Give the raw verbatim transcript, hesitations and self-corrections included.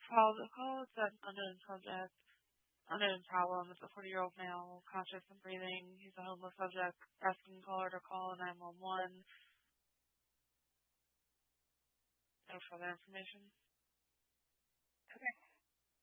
Call the call. It's an unknown subject. Unknown problem. It's a forty-year-old male, conscious and breathing. He's a homeless subject. Asking caller to call nine one one. No further information. Okay.